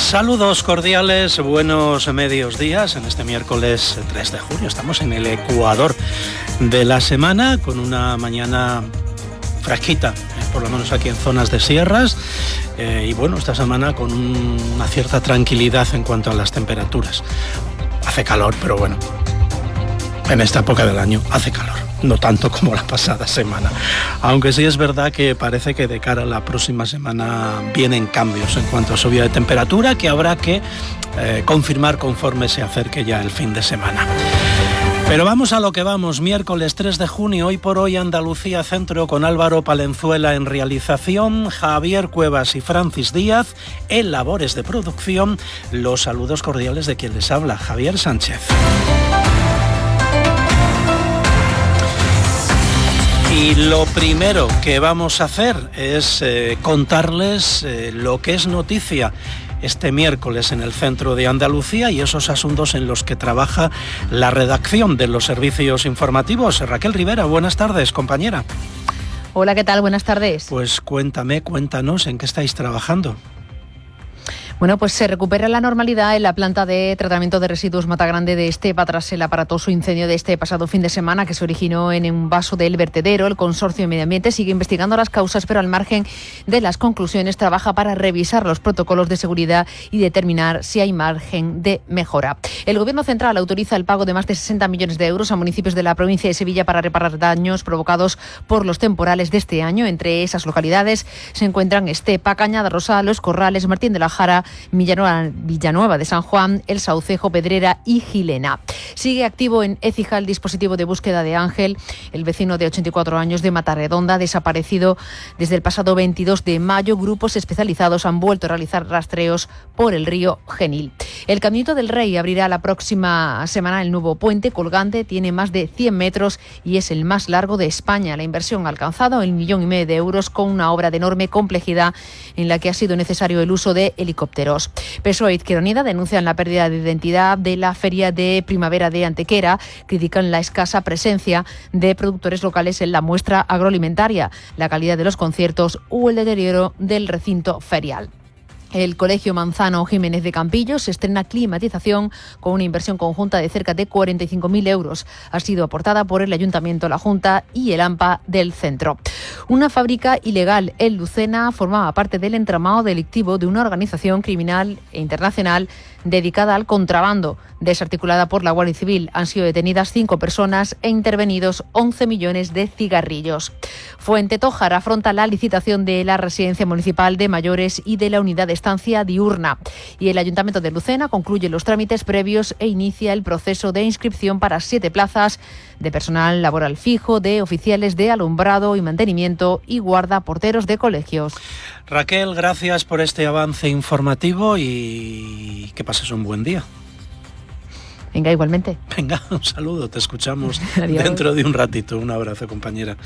Saludos cordiales, buenos medios días en este miércoles 3 de junio. Estamos en el Ecuador de la semana con una mañana fresquita, por lo menos aquí en zonas de sierras, y bueno, esta semana con una cierta tranquilidad en cuanto a las temperaturas. Hace calor, pero bueno, en esta época del año hace calor. No tanto como la pasada semana, aunque sí es verdad que parece que de cara a la próxima semana vienen cambios en cuanto a subida de temperatura que habrá que confirmar conforme se acerque ya el fin de semana. Pero vamos a lo que vamos, miércoles 3 de junio, hoy por hoy Andalucía Centro con Álvaro Palenzuela en realización, Javier Cuevas y Francis Díaz en labores de producción. Los saludos cordiales de quien les habla, Javier Sánchez. Y lo primero que vamos a hacer es contarles lo que es noticia este miércoles en el centro de Andalucía y esos asuntos en los que trabaja la redacción de los servicios informativos. Raquel Rivera, buenas tardes, compañera. Hola, ¿qué tal? Buenas tardes. Pues cuéntanos en qué estáis trabajando. Bueno, pues se recupera la normalidad en la planta de tratamiento de residuos Matagrande de Estepa tras el aparatoso incendio de este pasado fin de semana que se originó en un vaso del vertedero. El Consorcio de Medio Ambiente sigue investigando las causas, pero al margen de las conclusiones trabaja para revisar los protocolos de seguridad y determinar si hay margen de mejora. El Gobierno central autoriza el pago de más de 60 millones de euros a municipios de la provincia de Sevilla para reparar daños provocados por los temporales de este año. Entre esas localidades se encuentran Estepa, Cañada Rosada, Los Corrales, Martín de la Jara, Villanueva de San Juan, El Saucejo, Pedrera y Gilena. Sigue activo en Écija el dispositivo de búsqueda de Ángel, el vecino de 84 años de Matarredonda, desaparecido desde el pasado 22 de mayo. Grupos especializados han vuelto a realizar rastreos por el río Genil. El Caminito del Rey abrirá la próxima semana el nuevo puente colgante. Tiene más de 100 metros y es el más largo de España. La inversión ha alcanzado 1,5 millones de euros con una obra de enorme complejidad en la que ha sido necesario el uso de helicópteros. PSOE e Izquierda Unida denuncian la pérdida de identidad de la Feria de Primavera de Antequera, critican la escasa presencia de productores locales en la muestra agroalimentaria, la calidad de los conciertos o el deterioro del recinto ferial. El Colegio Manzano Jiménez de Campillos estrena climatización con una inversión conjunta de cerca de 45.000 euros. Ha sido aportada por el Ayuntamiento, la Junta y el AMPA del centro. Una fábrica ilegal en Lucena formaba parte del entramado delictivo de una organización criminal e internacional dedicada al contrabando. Desarticulada por la Guardia Civil, han sido detenidas 5 personas e intervenidos 11 millones de cigarrillos. Fuentetójar afronta la licitación de la residencia municipal de mayores y de la unidad de estancia diurna. Y el Ayuntamiento de Lucena concluye los trámites previos e inicia el proceso de inscripción para 7 plazas de personal laboral fijo, de oficiales de alumbrado y mantenimiento y guardaporteros de colegios. Raquel, gracias por este avance informativo y que pases un buen día. Venga, igualmente. Venga, un saludo, te escuchamos Adiós. Dentro de un ratito. Un abrazo, compañera.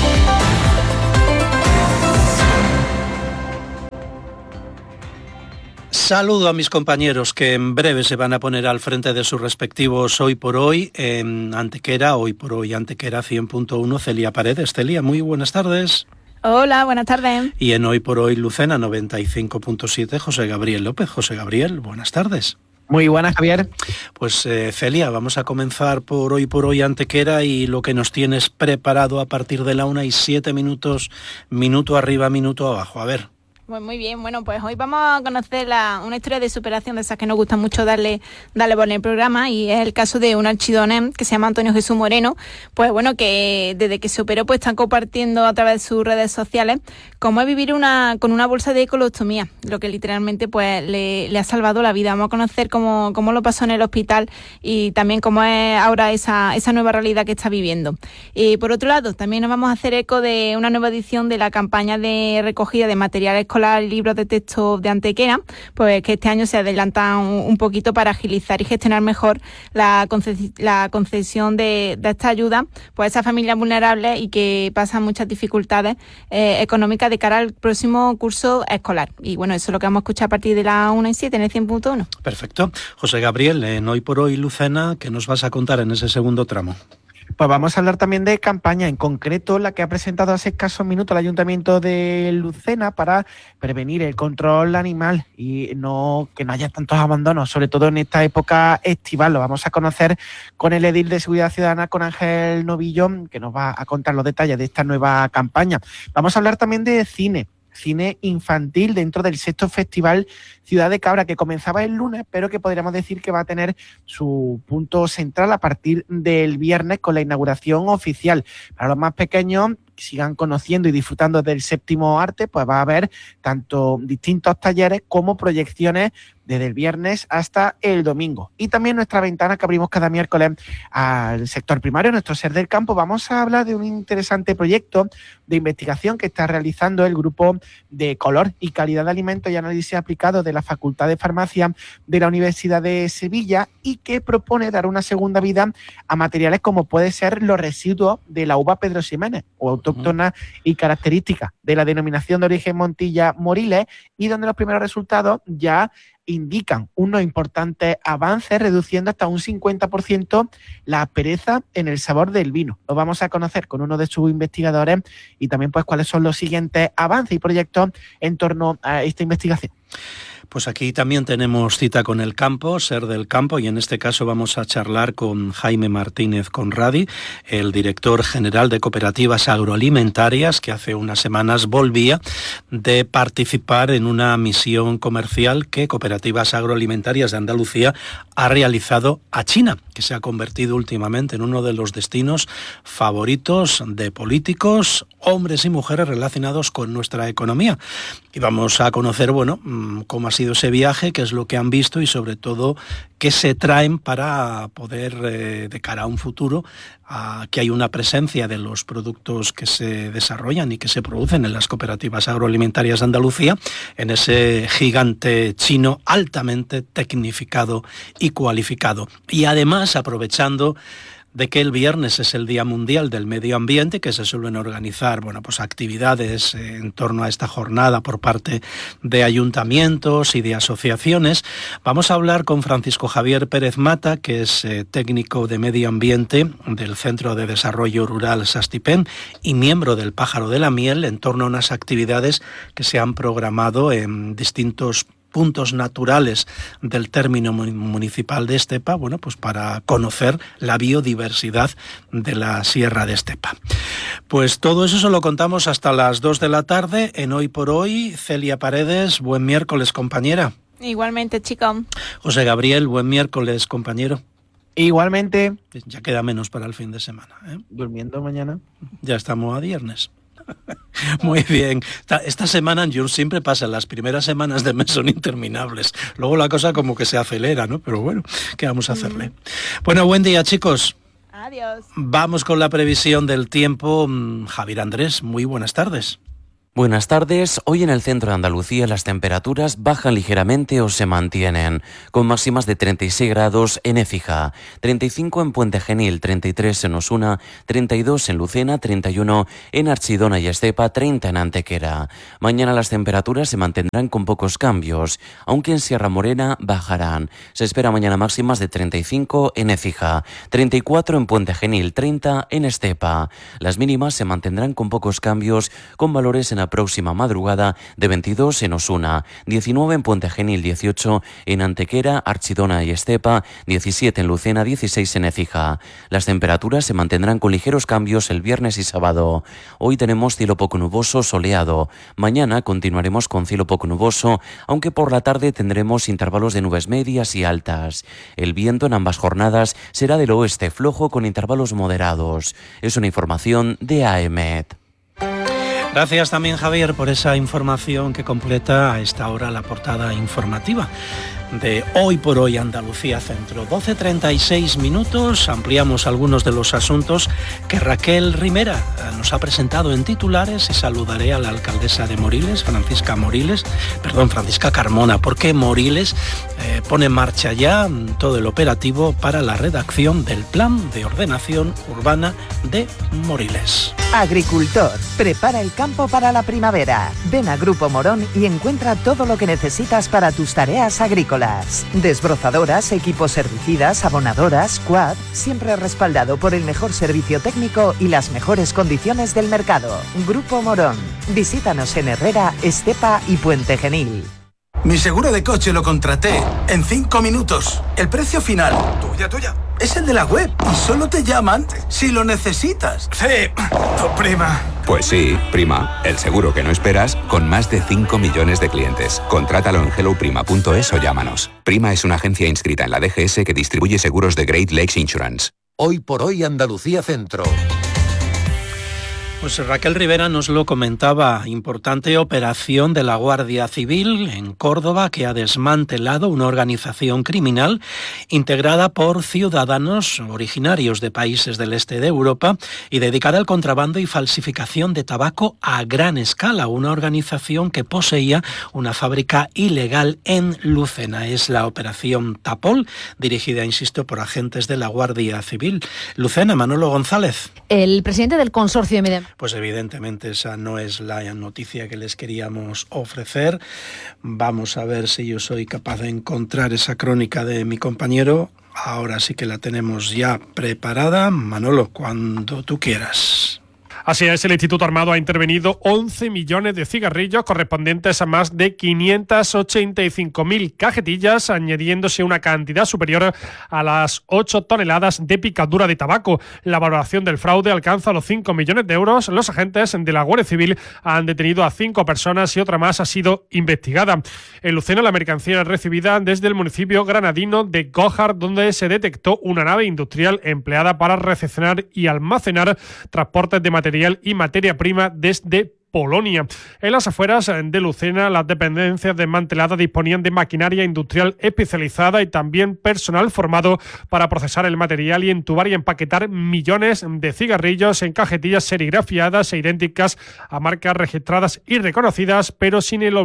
Saludo a mis compañeros que en breve se van a poner al frente de sus respectivos Hoy por Hoy en Antequera, Hoy por Hoy Antequera 100.1, Celia Paredes. Celia, muy buenas tardes. Hola, buenas tardes. Y en Hoy por Hoy Lucena 95.7, José Gabriel López. José Gabriel, buenas tardes. Muy buenas, Javier. Pues Celia, vamos a comenzar por Hoy Antequera y lo que nos tienes preparado a partir de la 1:07, minuto arriba, minuto abajo. A ver. Pues muy bien, bueno, pues hoy vamos a conocer una historia de superación de esas que nos gusta mucho darle por el programa, y es el caso de un archidonem que se llama Antonio Jesús Moreno, pues bueno, que desde que se operó pues están compartiendo a través de sus redes sociales cómo es vivir con una bolsa de colostomía, lo que literalmente pues le ha salvado la vida. Vamos a conocer cómo lo pasó en el hospital y también cómo es ahora esa nueva realidad que está viviendo. Y por otro lado, también nos vamos a hacer eco de una nueva edición de la campaña de recogida de material escolar y libros de texto de Antequera, pues que este año se adelantan un poquito para agilizar y gestionar mejor la concesión de esta ayuda pues a esas familias vulnerables y que pasan muchas dificultades económicas de cara al próximo curso escolar. Y bueno, eso es lo que vamos a escuchar a partir de la 1:07 en el 100.1. Perfecto. José Gabriel, en Hoy por Hoy Lucena, ¿qué nos vas a contar en ese segundo tramo? Pues vamos a hablar también de campaña, en concreto la que ha presentado hace escasos minutos el Ayuntamiento de Lucena para prevenir el control animal y que no haya tantos abandonos, sobre todo en esta época estival. Lo vamos a conocer con el edil de Seguridad Ciudadana, con Ángel Novillo, que nos va a contar los detalles de esta nueva campaña. Vamos a hablar también de cine infantil dentro del 6º Festival Ciudad de Cabra, que comenzaba el lunes, pero que podríamos decir que va a tener su punto central a partir del viernes con la inauguración oficial. Para los más pequeños, que sigan conociendo y disfrutando del séptimo arte, pues va a haber tanto distintos talleres como proyecciones desde el viernes hasta el domingo. Y también nuestra ventana que abrimos cada miércoles al sector primario, nuestro Ser del Campo. Vamos a hablar de un interesante proyecto de investigación que está realizando el Grupo de Color y Calidad de Alimentos y Análisis Aplicado de la Facultad de Farmacia de la Universidad de Sevilla, y que propone dar una segunda vida a materiales como puede ser los residuos de la uva Pedro Ximénez, o autóctona y característica de la denominación de origen Montilla Moriles, y donde los primeros resultados ya indican unos importantes avances, reduciendo hasta un 50% la aspereza en el sabor del vino. Lo vamos a conocer con uno de sus investigadores y también pues cuáles son los siguientes avances y proyectos en torno a esta investigación. Pues aquí también tenemos cita con el campo, Ser del Campo, y en este caso vamos a charlar con Jaime Martínez Conradi, el director general de Cooperativas Agroalimentarias, que hace unas semanas volvía de participar en una misión comercial que Cooperativas Agroalimentarias de Andalucía ha realizado a China, que se ha convertido últimamente en uno de los destinos favoritos de políticos, hombres y mujeres relacionados con nuestra economía. Y vamos a conocer, cómo ha sido ese viaje, qué es lo que han visto y sobre todo qué se traen para poder, de cara a un futuro, que hay una presencia de los productos que se desarrollan y que se producen en las cooperativas agroalimentarias de Andalucía, en ese gigante chino altamente tecnificado y cualificado. Y además, aprovechando de que el viernes es el Día Mundial del Medio Ambiente, que se suelen organizar actividades en torno a esta jornada por parte de ayuntamientos y de asociaciones. Vamos a hablar con Francisco Javier Pérez Mata, que es técnico de medio ambiente del Centro de Desarrollo Rural Sastipén y miembro del Pájaro de la Miel, en torno a unas actividades que se han programado en distintos puntos naturales del término municipal de Estepa, para conocer la biodiversidad de la Sierra de Estepa. Pues todo eso se lo contamos hasta las 2 de la tarde en Hoy por Hoy. Celia Paredes, buen miércoles, compañera. Igualmente, chico. José Gabriel, buen miércoles, compañero. Igualmente. Ya queda menos para el fin de semana, ¿eh? Durmiendo mañana. Ya estamos a viernes. Muy bien. Esta semana yo siempre pasa, las primeras semanas de mes son interminables. Luego la cosa como que se acelera, ¿no? Pero bueno, ¿qué vamos a hacerle? Bueno, buen día, chicos. Adiós. Vamos con la previsión del tiempo. Javier Andrés, muy buenas tardes. Buenas tardes. Hoy en el centro de Andalucía las temperaturas bajan ligeramente o se mantienen, con máximas de 36 grados en Écija, 35 en Puente Genil, 33 en Osuna, 32 en Lucena, 31 en Archidona y Estepa, 30 en Antequera. Mañana las temperaturas se mantendrán con pocos cambios, aunque en Sierra Morena bajarán. Se espera mañana máximas de 35 en Écija, 34 en Puente Genil, 30 en Estepa. Las mínimas se mantendrán con pocos cambios, con valores en la próxima madrugada de 22 en Osuna, 19 en Puente Genil, 18 en Antequera, Archidona y Estepa, 17 en Lucena, 16 en Écija. Las temperaturas se mantendrán con ligeros cambios el viernes y sábado. Hoy tenemos cielo poco nuboso, soleado. Mañana continuaremos con cielo poco nuboso, aunque por la tarde tendremos intervalos de nubes medias y altas. El viento en ambas jornadas será del oeste, flojo con intervalos moderados. Es una información de AEMET. Gracias también, Javier, por esa información que completa a esta hora la portada informativa de Hoy por Hoy Andalucía Centro. 12:36 minutos, ampliamos algunos de los asuntos que Raquel Rimera nos ha presentado en titulares y saludaré a la alcaldesa de Moriles, Francisca Carmona, porque Moriles pone en marcha ya todo el operativo para la redacción del Plan de Ordenación Urbana de Moriles. Agricultor, prepara el campo para la primavera. Ven a Grupo Morón y encuentra todo lo que necesitas para tus tareas agrícolas. Desbrozadoras, equipos herbicidas, abonadoras, quad, siempre respaldado por el mejor servicio técnico y las mejores condiciones del mercado. Grupo Morón. Visítanos en Herrera, Estepa y Puente Genil. Mi seguro de coche lo contraté en 5 minutos. El precio final, tuya, es el de la web y solo te llaman si lo necesitas. Sí, tu prima. Pues sí, prima, el seguro que no esperas con más de 5 millones de clientes. Contrátalo en helloprima.es o llámanos. Prima es una agencia inscrita en la DGS que distribuye seguros de Great Lakes Insurance. Hoy por hoy Andalucía Centro. Pues Raquel Rivera nos lo comentaba, importante operación de la Guardia Civil en Córdoba que ha desmantelado una organización criminal integrada por ciudadanos originarios de países del este de Europa y dedicada al contrabando y falsificación de tabaco a gran escala, una organización que poseía una fábrica ilegal en Lucena. Es la operación Tapol, dirigida, insisto, por agentes de la Guardia Civil. Lucena, Manolo González. El presidente del Consorcio de Medio... Pues evidentemente esa no es la noticia que les queríamos ofrecer. Vamos a ver si yo soy capaz de encontrar esa crónica de mi compañero. Ahora sí que la tenemos ya preparada. Manolo, cuando tú quieras. Así es, el Instituto Armado ha intervenido 11 millones de cigarrillos correspondientes a más de 585.000 cajetillas, añadiéndose una cantidad superior a las 8 toneladas de picadura de tabaco. La valoración del fraude alcanza los 5 millones de euros. Los agentes de la Guardia Civil han detenido a 5 personas y otra más ha sido investigada. En Lucena, la mercancía recibida desde el municipio granadino de Gójar, donde se detectó una nave industrial empleada para recepcionar y almacenar transportes de material y materia prima desde Polonia. En las afueras de Lucena, las dependencias desmanteladas disponían de maquinaria industrial especializada y también personal formado para procesar el material y entubar y empaquetar millones de cigarrillos en cajetillas serigrafiadas e idénticas a marcas registradas y reconocidas, pero sin la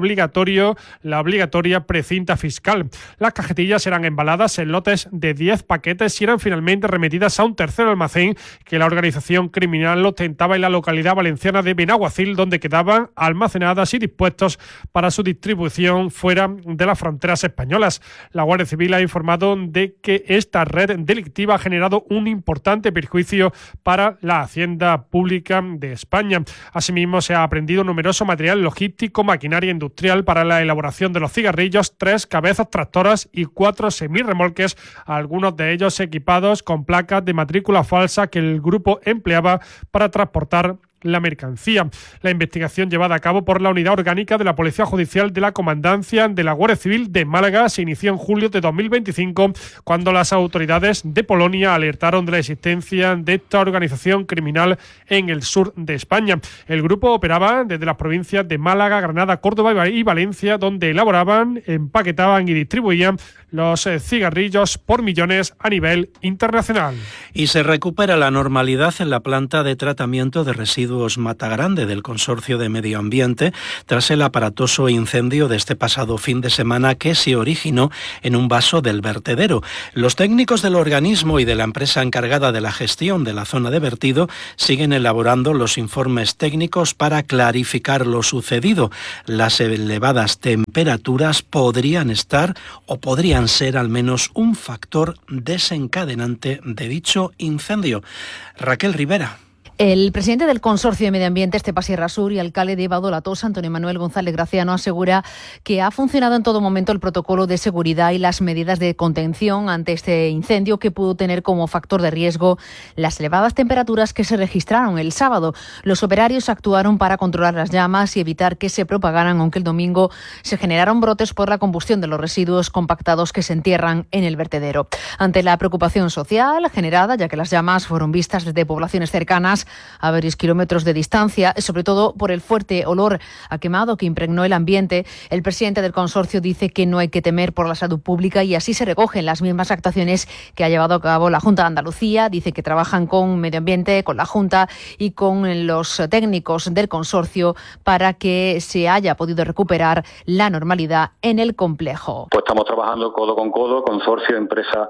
obligatoria precinta fiscal. Las cajetillas eran embaladas en lotes de 10 paquetes y eran finalmente remitidas a un tercer almacén que la organización criminal ostentaba en la localidad valenciana de Benaguacil, donde quedaban almacenadas y dispuestos para su distribución fuera de las fronteras españolas. La Guardia Civil ha informado de que esta red delictiva ha generado un importante perjuicio para la hacienda pública de España. Asimismo, se ha aprehendido numeroso material logístico, maquinaria industrial para la elaboración de los cigarrillos, 3 cabezas tractoras y 4 semirremolques, algunos de ellos equipados con placas de matrícula falsa que el grupo empleaba para transportar la mercancía. La investigación llevada a cabo por la Unidad Orgánica de la Policía Judicial de la Comandancia de la Guardia Civil de Málaga se inició en julio de 2025, cuando las autoridades de Polonia alertaron de la existencia de esta organización criminal en el sur de España. El grupo operaba desde las provincias de Málaga, Granada, Córdoba y Valencia, donde elaboraban, empaquetaban y distribuían los cigarrillos por millones a nivel internacional. Y se recupera la normalidad en la planta de tratamiento de residuos Matagrande del Consorcio de Medio Ambiente tras el aparatoso incendio de este pasado fin de semana que se originó en un vaso del vertedero. Los técnicos del organismo y de la empresa encargada de la gestión de la zona de vertido siguen elaborando los informes técnicos para clarificar lo sucedido. Las elevadas temperaturas podrían estar o podrían ser al menos un factor desencadenante de dicho incendio. Raquel Rivera. El presidente del Consorcio de Medio Ambiente, Estepa Sierra Sur, y alcalde de Bado La Tosa, Antonio Manuel González Graciano, asegura que ha funcionado en todo momento el protocolo de seguridad y las medidas de contención ante este incendio, que pudo tener como factor de riesgo las elevadas temperaturas que se registraron el sábado. Los operarios actuaron para controlar las llamas y evitar que se propagaran, aunque el domingo se generaron brotes por la combustión de los residuos compactados que se entierran en el vertedero. Ante la preocupación social generada, ya que las llamas fueron vistas desde poblaciones cercanas a varios kilómetros de distancia, sobre todo por el fuerte olor a quemado que impregnó el ambiente, el presidente del consorcio dice que no hay que temer por la salud pública y así se recogen las mismas actuaciones que ha llevado a cabo la Junta de Andalucía. Dice que trabajan con Medio Ambiente, con la Junta y con los técnicos del consorcio para que se haya podido recuperar la normalidad en el complejo. Pues estamos trabajando codo con codo, consorcio, empresa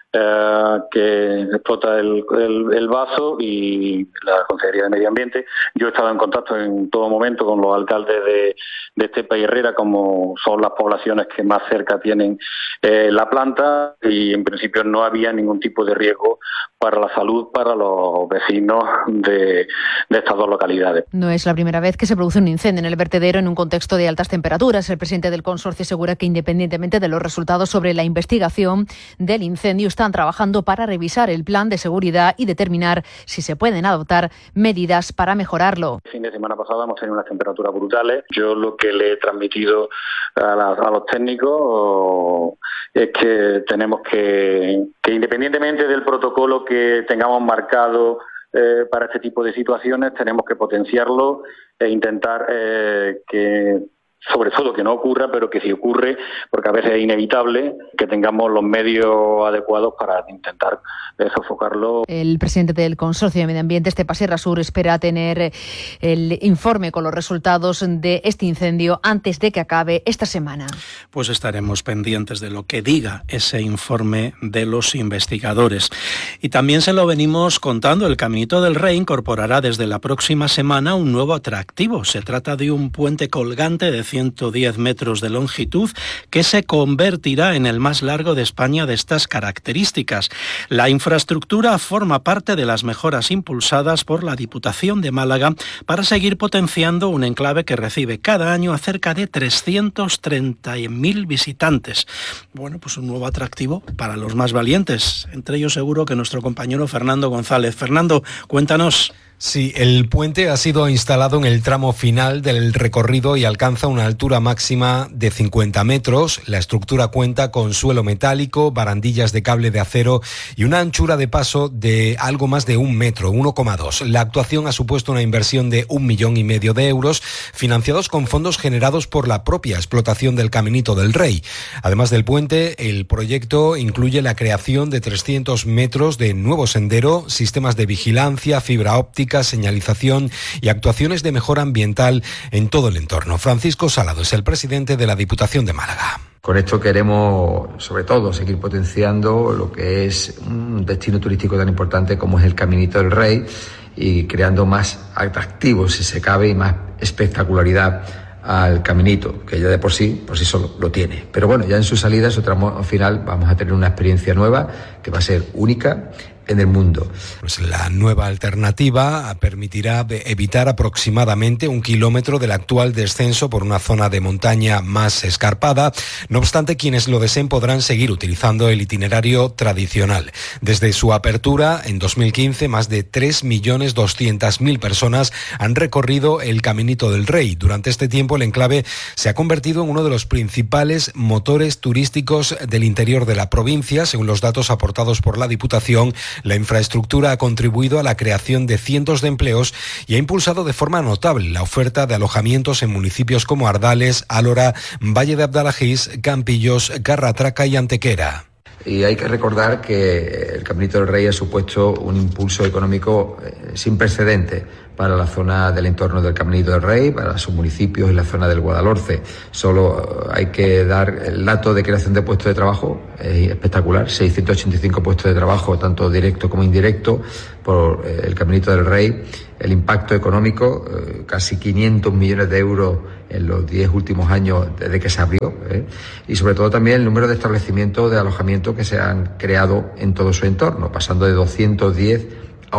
que explota el Bazo y la Consejería de Medio Ambiente. Yo he estado en contacto en todo momento con los alcaldes de Estepa y Herrera, como son las poblaciones que más cerca tienen la planta, y en principio no había ningún tipo de riesgo para la salud para los vecinos de estas dos localidades. No es la primera vez que se produce un incendio en el vertedero en un contexto de altas temperaturas. El presidente del consorcio asegura que, independientemente de los resultados sobre la investigación del incendio, están trabajando para revisar el plan de seguridad y determinar si se pueden adoptar medidas para mejorarlo. El fin de semana pasado hemos tenido unas temperaturas brutales. Yo lo que le he transmitido a los técnicos es que tenemos que independientemente del protocolo que tengamos marcado para este tipo de situaciones, tenemos que potenciarlo e intentar que, sobre todo, que no ocurra, pero que si ocurre, porque a veces es inevitable, que tengamos los medios adecuados para intentar sofocarlo. El presidente del Consorcio de Medio Ambiente, Estepa Sierra Sur, espera tener el informe con los resultados de este incendio antes de que acabe esta semana. Pues estaremos pendientes de lo que diga ese informe de los investigadores. Y también se lo venimos contando, el Caminito del Rey incorporará desde la próxima semana un nuevo atractivo. Se trata de un puente colgante de 110 metros de longitud que se convertirá en el más largo de España de estas características. La infraestructura forma parte de las mejoras impulsadas por la Diputación de Málaga para seguir potenciando un enclave que recibe cada año a cerca de 330.000 visitantes. Bueno, pues un nuevo atractivo para los más valientes. Entre ellos seguro que nuestro compañero Fernando González. Fernando, cuéntanos. Sí, el puente ha sido instalado en el tramo final del recorrido y alcanza una altura máxima de 50 metros. La estructura cuenta con suelo metálico, barandillas de cable de acero y una anchura de paso de algo más de 1 metro, 1,2. La actuación ha supuesto una inversión de 1,5 millones de euros, financiados con fondos generados por la propia explotación del Caminito del Rey. Además del puente, el proyecto incluye la creación de 300 metros de nuevo sendero, sistemas de vigilancia, fibra óptica, señalización y actuaciones de mejora ambiental en todo el entorno. Francisco Salado es el presidente de la Diputación de Málaga. Con esto queremos, sobre todo, seguir potenciando lo que es un destino turístico tan importante como es el Caminito del Rey y creando más atractivos, si se cabe, y más espectacularidad al Caminito, que ya de por sí solo lo tiene. Pero bueno, ya en su salida, en su tramo final, vamos a tener una experiencia nueva que va a ser única en el mundo. Pues la nueva alternativa permitirá evitar aproximadamente 1 kilómetro del actual descenso por una zona de montaña más escarpada. No obstante, quienes lo deseen podrán seguir utilizando el itinerario tradicional. Desde su apertura en 2015, más de 3.200.000 personas han recorrido el Caminito del Rey. Durante este tiempo, el enclave se ha convertido en uno de los principales motores turísticos del interior de la provincia. Según los datos aportados por la Diputación, la infraestructura ha contribuido a la creación de cientos de empleos y ha impulsado de forma notable la oferta de alojamientos en municipios como Ardales, Álora, Valle de Abdalajís, Campillos, Carratraca y Antequera. Y hay que recordar que el Caminito del Rey ha supuesto un impulso económico sin precedentes para la zona del entorno del Caminito del Rey, para sus municipios y la zona del Guadalhorce. Solo hay que dar el dato de creación de puestos de trabajo, es espectacular, 685 puestos de trabajo, tanto directo como indirecto, por el Caminito del Rey. El impacto económico, casi 500 millones de euros en los 10 últimos años desde que se abrió, y sobre todo también el número de establecimientos de alojamiento que se han creado en todo su entorno, pasando de 210 a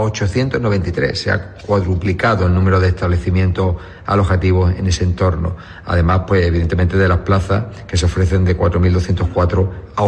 893, se ha cuadruplicado el número de establecimientos alojativos en ese entorno. Además, pues evidentemente de las plazas que se ofrecen de 4.204 a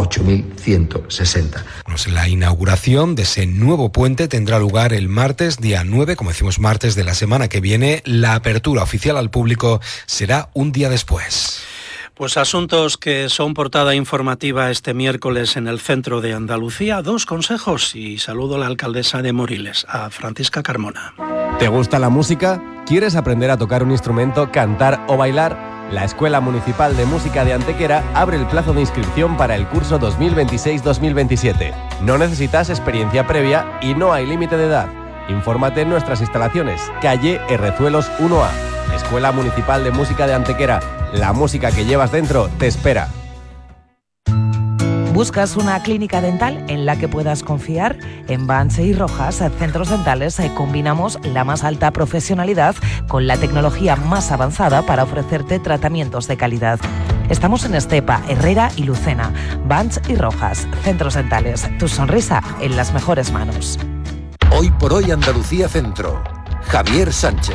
8.160. Pues la inauguración de ese nuevo puente tendrá lugar el martes, día 9, como decimos, martes de la semana que viene. La apertura oficial al público será un día después. Pues asuntos que son portada informativa este miércoles en el centro de Andalucía. 2 consejos y saludo a la alcaldesa de Moriles, a Francisca Carmona. ¿Te gusta la música? ¿Quieres aprender a tocar un instrumento, cantar o bailar? La Escuela Municipal de Música de Antequera abre el plazo de inscripción para el curso 2026-2027. No necesitas experiencia previa y no hay límite de edad. Infórmate en nuestras instalaciones, calle Herrezuelos 1A. Escuela Municipal de Música de Antequera. La música que llevas dentro te espera. ¿Buscas una clínica dental en la que puedas confiar? En Banch y Rojas, Centros Dentales, combinamos la más alta profesionalidad con la tecnología más avanzada para ofrecerte tratamientos de calidad. Estamos en Estepa, Herrera y Lucena. Banch y Rojas, Centros Dentales. Tu sonrisa en las mejores manos. Hoy por hoy Andalucía Centro. Javier Sánchez.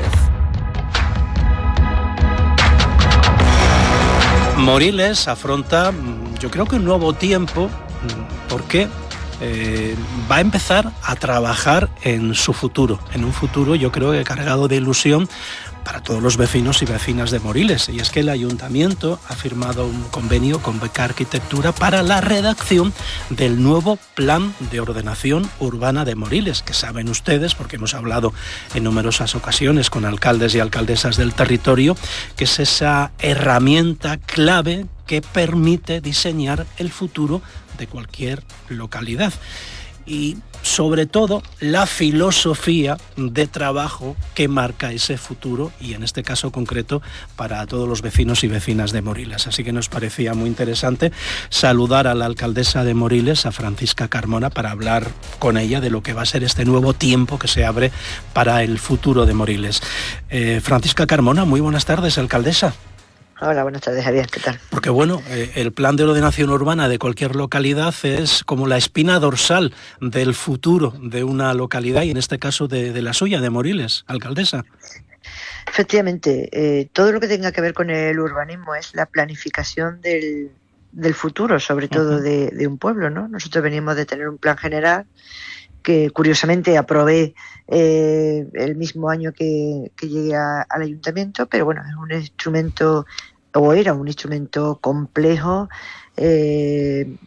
Moriles afronta, yo creo que un nuevo tiempo, porque va a empezar a trabajar en su futuro, en un futuro yo creo que cargado de ilusión para todos los vecinos y vecinas de Moriles. Y es que el Ayuntamiento ha firmado un convenio con Beca Arquitectura para la redacción del nuevo Plan de Ordenación Urbana de Moriles, que saben ustedes, porque hemos hablado en numerosas ocasiones con alcaldes y alcaldesas del territorio, que es esa herramienta clave que permite diseñar el futuro de cualquier localidad. Y sobre todo la filosofía de trabajo que marca ese futuro, y en este caso concreto para todos los vecinos y vecinas de Moriles. Así que nos parecía muy interesante saludar a la alcaldesa de Moriles, a Francisca Carmona, para hablar con ella de lo que va a ser este nuevo tiempo que se abre para el futuro de Moriles. Francisca Carmona, muy buenas tardes, alcaldesa. Hola, buenas tardes, Javier, ¿qué tal? Porque bueno, el plan de ordenación urbana de cualquier localidad es como la espina dorsal del futuro de una localidad, y en este caso de la suya, de Moriles, alcaldesa. Efectivamente, todo lo que tenga que ver con el urbanismo es la planificación del futuro, sobre todo de un pueblo, ¿no? Nosotros venimos de tener un plan general que curiosamente aprobé el mismo año que llegué al ayuntamiento, pero bueno, es un instrumento, o era un instrumento complejo, que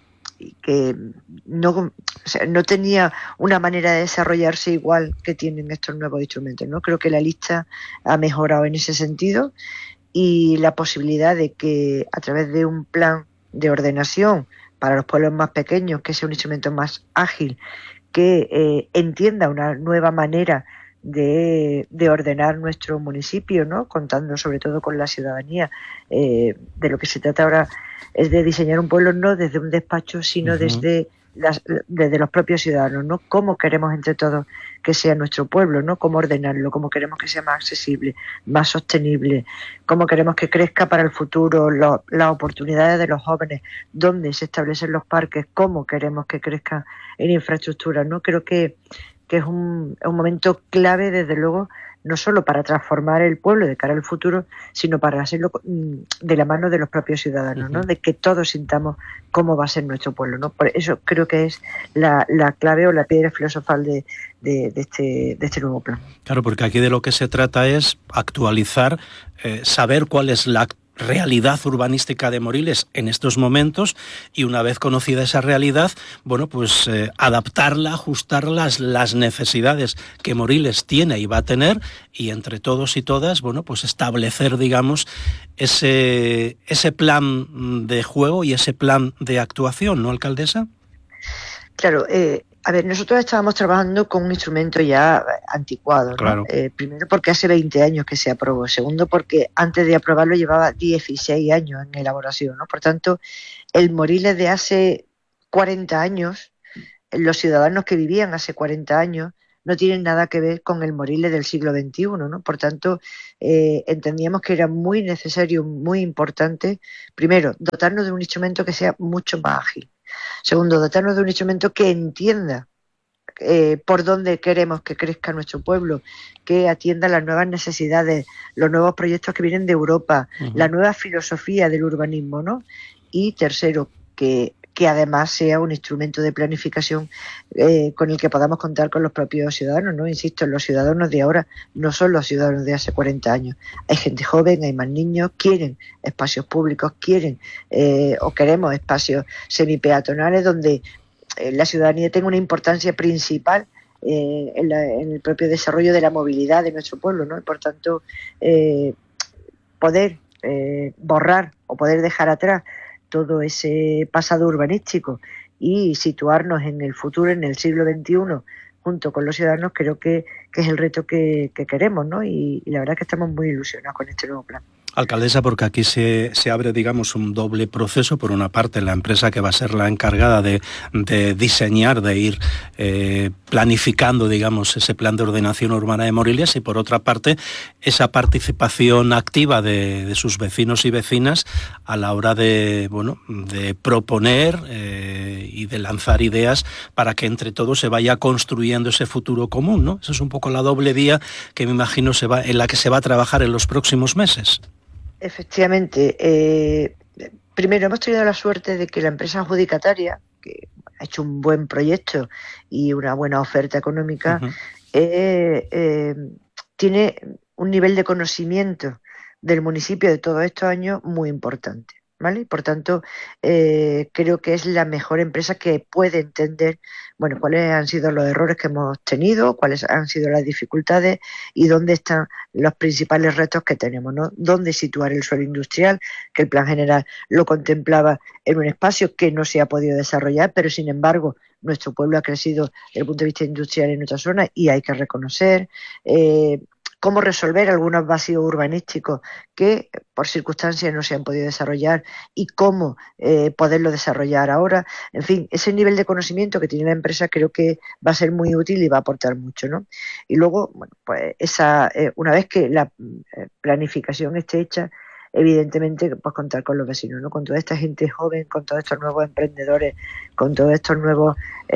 no tenía una manera de desarrollarse igual que tienen estos nuevos instrumentos, ¿no? Creo que la lista ha mejorado en ese sentido, y la posibilidad de que a través de un plan de ordenación para los pueblos más pequeños, que sea un instrumento más ágil, que entienda una nueva manera de ordenar nuestro municipio, ¿no? Contando sobre todo con la ciudadanía. De lo que se trata ahora es de diseñar un pueblo no desde un despacho, sino desde los propios ciudadanos, ¿no? Cómo queremos entre todos que sea nuestro pueblo, ¿no? Cómo ordenarlo, cómo queremos que sea más accesible, más sostenible, cómo queremos que crezca para el futuro, las oportunidades de los jóvenes, dónde se establecen los parques, cómo queremos que crezcan en infraestructura, ¿no? Creo que es un momento clave, desde luego, no solo para transformar el pueblo de cara al futuro, sino para hacerlo de la mano de los propios ciudadanos, ¿no? De que todos sintamos cómo va a ser nuestro pueblo, ¿no? Por eso creo que es la clave o la piedra filosofal de este nuevo plan. Claro, porque aquí de lo que se trata es actualizar, saber cuál es la realidad urbanística de Moriles en estos momentos, y una vez conocida esa realidad, bueno, pues adaptarla, ajustarla a las necesidades que Moriles tiene y va a tener, y entre todos y todas, bueno, pues establecer, digamos, ese plan de juego y ese plan de actuación, ¿no, alcaldesa? Claro, a ver, nosotros estábamos trabajando con un instrumento ya anticuado, ¿no? Claro. Primero porque hace 20 años que se aprobó, segundo porque antes de aprobarlo llevaba 16 años en elaboración, ¿no? Por tanto, el Moriles de hace 40 años, los ciudadanos que vivían hace 40 años, no tienen nada que ver con el Moriles del siglo XXI, ¿no? Por tanto, entendíamos que era muy necesario, muy importante, primero, dotarnos de un instrumento que sea mucho más ágil. Segundo, dotarnos de un instrumento que entienda por dónde queremos que crezca nuestro pueblo, que atienda las nuevas necesidades, los nuevos proyectos que vienen de Europa, la nueva filosofía del urbanismo, ¿no? Y tercero, que además sea un instrumento de planificación con el que podamos contar con los propios ciudadanos, ¿no? Insisto, los ciudadanos de ahora no son los ciudadanos de hace 40 años. Hay gente joven, hay más niños, quieren espacios públicos, quieren o queremos espacios semipeatonales donde la ciudadanía tenga una importancia principal en el propio desarrollo de la movilidad de nuestro pueblo, ¿no? Y por tanto, poder borrar o poder dejar atrás todo ese pasado urbanístico y situarnos en el futuro, en el siglo XXI, junto con los ciudadanos, creo que es el reto que queremos, ¿no? Y la verdad es que estamos muy ilusionados con este nuevo plan. Alcaldesa, porque aquí se abre, digamos, un doble proceso. Por una parte, la empresa que va a ser la encargada de diseñar, de ir planificando, digamos, ese plan de ordenación urbana de Moriles, y por otra parte, esa participación activa de sus vecinos y vecinas a la hora de proponer y de lanzar ideas para que entre todos se vaya construyendo ese futuro común, ¿no? Esa es un poco la doble vía que me imagino en la que se va a trabajar en los próximos meses. Efectivamente. Primero, hemos tenido la suerte de que la empresa adjudicataria, que ha hecho un buen proyecto y una buena oferta económica, tiene un nivel de conocimiento del municipio de todos estos años muy importante, ¿vale? Por tanto, creo que es la mejor empresa que puede entender, bueno, cuáles han sido los errores que hemos tenido, cuáles han sido las dificultades y dónde están los principales retos que tenemos, ¿no? Dónde situar el suelo industrial, que el plan general lo contemplaba en un espacio que no se ha podido desarrollar, pero sin embargo nuestro pueblo ha crecido desde el punto de vista industrial en otras zonas y hay que reconocer. Cómo resolver algunos vacíos urbanísticos que por circunstancias no se han podido desarrollar y cómo poderlo desarrollar ahora. En fin, ese nivel de conocimiento que tiene la empresa creo que va a ser muy útil y va a aportar mucho, ¿no? Y luego, bueno, pues una vez que la planificación esté hecha, evidentemente pues contar con los vecinos, ¿no? Con toda esta gente joven, con todos estos nuevos emprendedores, con todos estos nuevos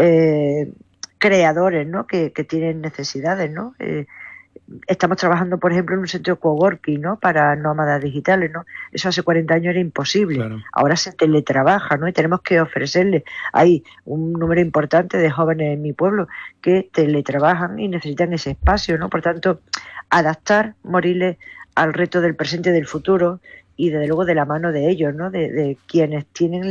creadores, ¿no? Que tienen necesidades, ¿no? Estamos trabajando, por ejemplo, en un centro de coworking, ¿no? Para nómadas digitales, ¿no? Eso hace 40 años era imposible. Claro. Ahora se teletrabaja, ¿no? Y tenemos que ofrecerle. Hay un número importante de jóvenes en mi pueblo que teletrabajan y necesitan ese espacio, ¿no? Por tanto, adaptar Moriles al reto del presente y del futuro y desde luego de la mano de ellos, ¿no? De quienes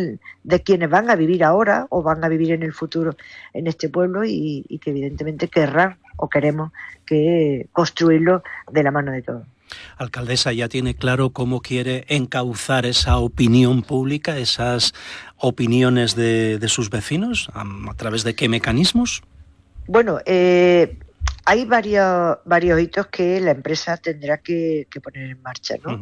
van a vivir ahora o van a vivir en el futuro en este pueblo y que evidentemente querrán o queremos que construirlo de la mano de todos. Alcaldesa, ¿ya tiene claro cómo quiere encauzar esa opinión pública, esas opiniones de sus vecinos? ¿A través de qué mecanismos? Bueno, hay varios hitos que la empresa tendrá que poner en marcha, ¿no?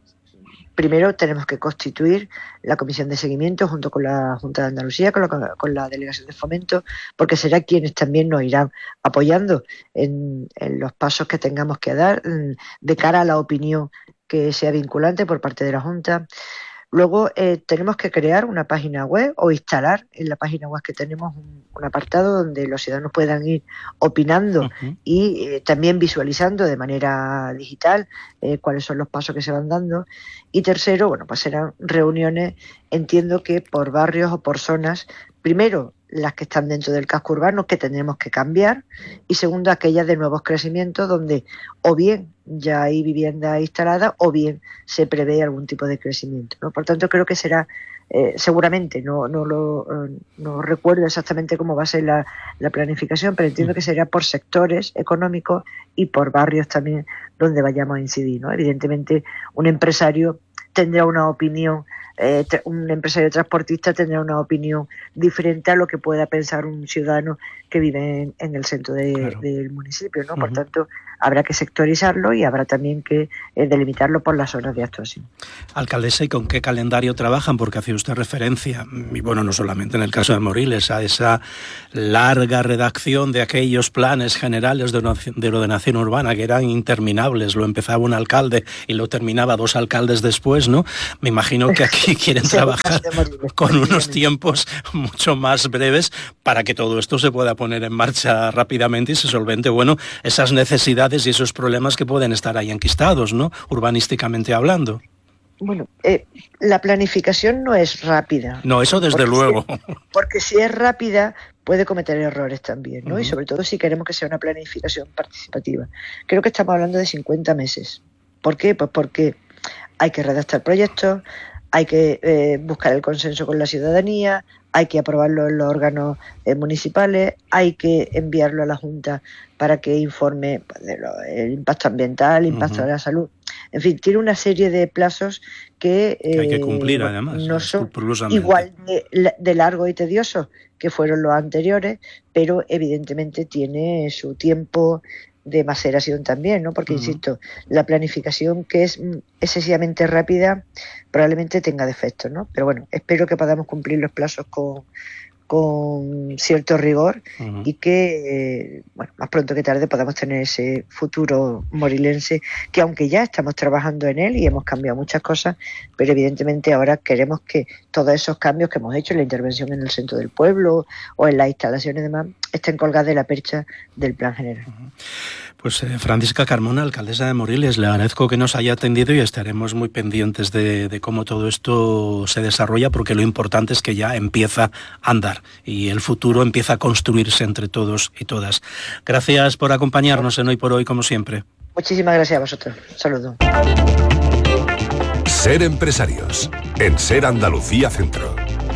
Primero tenemos que constituir la comisión de seguimiento junto con la Junta de Andalucía, con la Delegación de Fomento, porque será quienes también nos irán apoyando en los pasos que tengamos que dar de cara a la opinión que sea vinculante por parte de la Junta. Luego tenemos que crear una página web o instalar en la página web que tenemos un apartado donde los ciudadanos puedan ir opinando y también visualizando de manera digital cuáles son los pasos que se van dando. Y tercero, bueno, pues serán reuniones, entiendo que por barrios o por zonas, primero las que están dentro del casco urbano que tendremos que cambiar y segundo aquellas de nuevos crecimientos donde o bien ya hay vivienda instalada o bien se prevé algún tipo de crecimiento, ¿no? Por tanto creo que será seguramente, no recuerdo exactamente cómo va a ser la planificación, pero entiendo que será por sectores económicos y por barrios también donde vayamos a incidir, ¿no? Evidentemente un empresario tendrá una opinión, un empresario transportista tendrá una opinión diferente a lo que pueda pensar un ciudadano que vive en el centro del municipio, ¿no? Por tanto, habrá que sectorizarlo y habrá también que delimitarlo por las zonas de actuación. Alcaldesa, ¿y con qué calendario trabajan? Porque hacía usted referencia, y bueno, no solamente en el caso de Moriles, a esa larga redacción de aquellos planes generales de ordenación urbana que eran interminables. Lo empezaba un alcalde y lo terminaba 2 alcaldes después, ¿no? Me imagino que aquí quieren trabajar con unos tiempos mucho más breves para que todo esto se pueda poner en marcha rápidamente y se solvente, bueno, esas necesidades y esos problemas que pueden estar ahí enquistados, ¿no? Urbanísticamente hablando. Bueno, la planificación no es rápida. No, eso desde luego. Porque si es rápida puede cometer errores también, ¿no? Y sobre todo si queremos que sea una planificación participativa. Creo que estamos hablando de 50 meses. ¿Por qué? Pues porque hay que redactar proyectos, hay que buscar el consenso con la ciudadanía, hay que aprobarlo en los órganos municipales, hay que enviarlo a la Junta para que informe del impacto ambiental, el impacto de la salud. En fin, tiene una serie de plazos que hay que cumplir, además, no son igual de largo y tedioso que fueron los anteriores, pero evidentemente tiene su tiempo de maceración también, ¿no? Porque, insisto, la planificación que es excesivamente rápida probablemente tenga defectos, ¿no? Pero bueno, espero que podamos cumplir los plazos con cierto rigor y que, bueno, más pronto que tarde podamos tener ese futuro morilense, que aunque ya estamos trabajando en él y hemos cambiado muchas cosas, pero evidentemente ahora queremos que todos esos cambios que hemos hecho en la intervención en el centro del pueblo o en las instalaciones y demás estén colgadas de la percha del plan general. Pues Francisca Carmona, alcaldesa de Moriles, le agradezco que nos haya atendido y estaremos muy pendientes de cómo todo esto se desarrolla, porque lo importante es que ya empieza a andar y el futuro empieza a construirse entre todos y todas. Gracias por acompañarnos en Hoy por Hoy, como siempre. Muchísimas gracias a vosotros. Un saludo. Ser empresarios en Ser Andalucía Centro.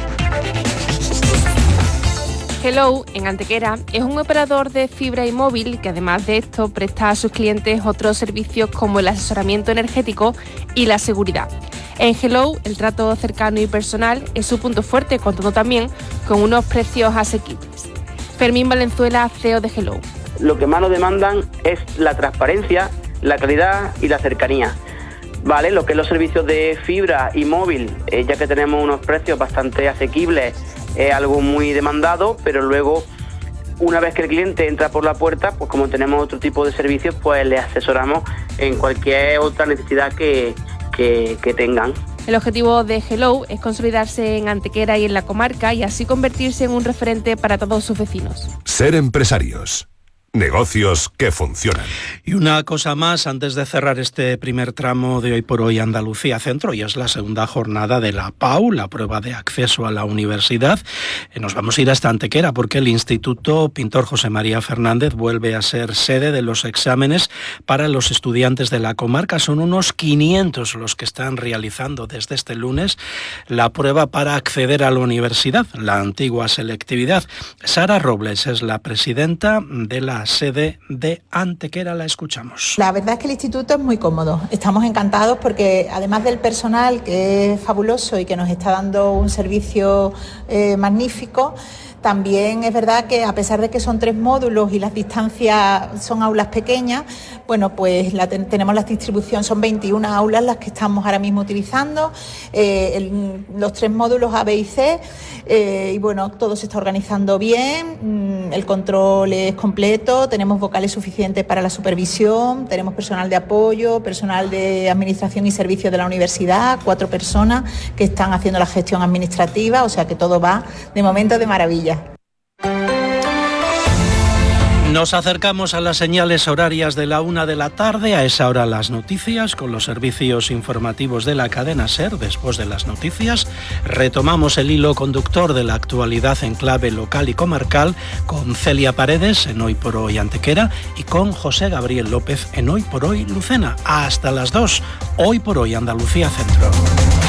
Hello, en Antequera, es un operador de fibra y móvil que además de esto presta a sus clientes otros servicios como el asesoramiento energético y la seguridad. En Hello, el trato cercano y personal es su punto fuerte, contando también con unos precios asequibles. Fermín Valenzuela, CEO de Hello. Lo que más nos demandan es la transparencia, la calidad y la cercanía. Vale, lo que es los servicios de fibra y móvil, ya que tenemos unos precios bastante asequibles, es algo muy demandado, pero luego, una vez que el cliente entra por la puerta, pues como tenemos otro tipo de servicios, pues le asesoramos en cualquier otra necesidad que tengan. El objetivo de Hello es consolidarse en Antequera y en la comarca y así convertirse en un referente para todos sus vecinos. Ser empresarios. Negocios que funcionan. Y una cosa más antes de cerrar este primer tramo de Hoy por Hoy Andalucía Centro, y es la segunda jornada de la PAU, la prueba de acceso a la universidad. Nos vamos a ir hasta Antequera porque el Instituto Pintor José María Fernández vuelve a ser sede de los exámenes para los estudiantes de la comarca. Son unos 500 los que están realizando desde este lunes la prueba para acceder a la universidad, la antigua selectividad. Sara Robles es la presidenta de la sede de Antequera, la escuchamos. La verdad es que el instituto es muy cómodo, estamos encantados porque además del personal que es fabuloso y que nos está dando un servicio magnífico, también es verdad que a pesar de que son 3 módulos y las distancias son aulas pequeñas, bueno, pues tenemos la distribución, son 21 aulas las que estamos ahora mismo utilizando, los 3 módulos A, B y C, y bueno, todo se está organizando bien, el control es completo, tenemos vocales suficientes para la supervisión, tenemos personal de apoyo, personal de administración y servicios de la universidad, 4 personas que están haciendo la gestión administrativa, o sea que todo va de momento de maravilla. Nos acercamos a las señales horarias de la 1 de la tarde, a esa hora las noticias con los servicios informativos de la cadena SER. Después de las noticias retomamos el hilo conductor de la actualidad en clave local y comarcal con Celia Paredes en Hoy por Hoy Antequera y con José Gabriel López en Hoy por Hoy Lucena. Hasta las 2, Hoy por Hoy Andalucía Centro.